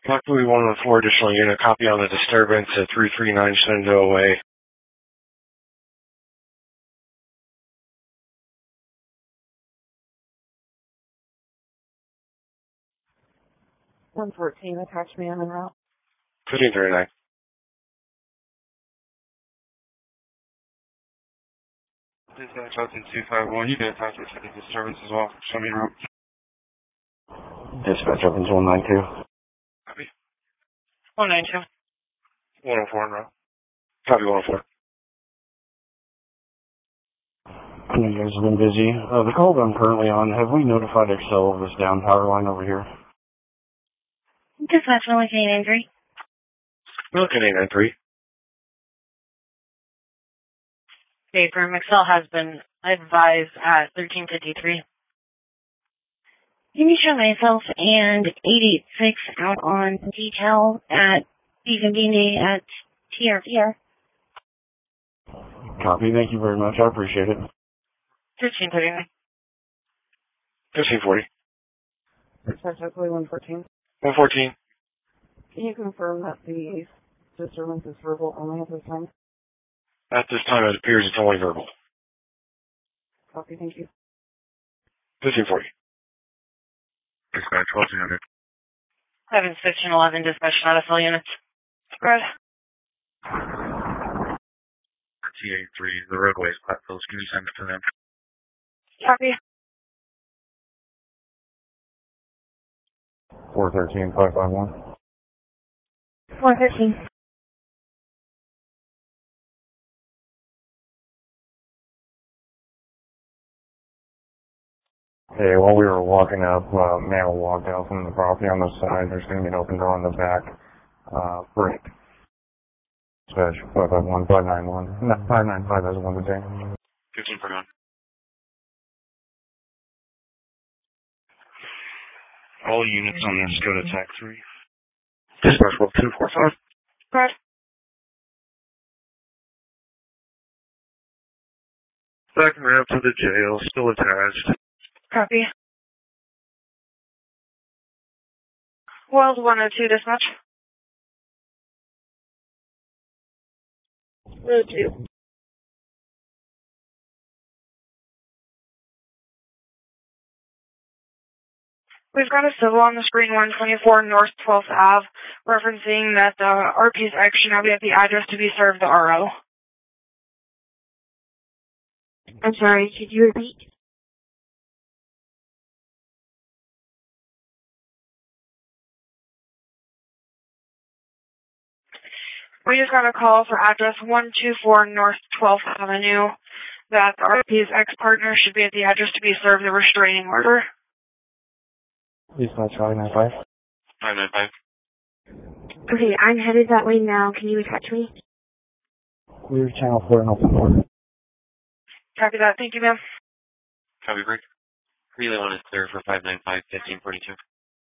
Luckily, 114 additional unit. Copy on the disturbance at 339 Shenandoah Way. One 14, attach me on the route. 1539. Dispatch out to 251. You can attach it to the disturbance as well. Show me route. Dispatch opens 192. Copy. 192. 104 en route. Copy 104. You guys have been busy. The call that I'm currently on, have we notified Excel of this down power line over here? Dispatch, we're looking at injury. We're looking at 893. Okay, firm Excel has been advised at 1353. Can you show myself and 886 out on detail at Beacon at TRPR? Copy. Thank you very much. I appreciate it. 1339. 1540. Dispatch Oakley 114. 114. Can you confirm that the disturbance is verbal only at this time? At this time, it appears it's only verbal. Copy, thank you. 1540. Dispatch 1200. 1511, dispatch not SL units. Spread. T83, the roadways, platforms. Can you send it to them? Copy. 413, 551. 413. Hey, while we were walking up, man walked out from the property on the side. There's going to be an open door on the back. Break. Dispatch 551, 591. No, 595 as one today. 1541. All units on this go to TAC 3. Dispatch 245. Spread. Back ramp to the jail, still attached. Copy. Wells 102, dispatch. 102. We've got a civil on the screen, 124 North 12th Ave, referencing that the RP's X should now be at the address to be served the RO. I'm sorry, could you repeat? We just got a call for address 124 North 12th Avenue that the RP's ex-partner should be at the address to be served the restraining order. Dispatch 595. 595. Okay, I'm headed that way now. Can you attach me? Clear channel 4 and open door. Copy that. Thank you, ma'am. Copy break. Relay 1 is clear for 595, 1542.